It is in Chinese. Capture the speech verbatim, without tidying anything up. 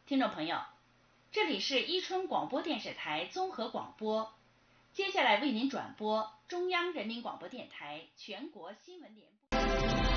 听众朋友，这里是伊春广播电视台综合广播，接下来为您转播中央人民广播电台全国新闻联播。